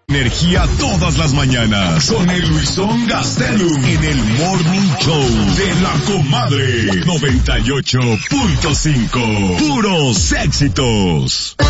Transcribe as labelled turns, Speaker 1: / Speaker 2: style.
Speaker 1: Energía todas las mañanas con el Luisón Gastelum en el Morning Show de la Comadre 98.5. Puros éxitos.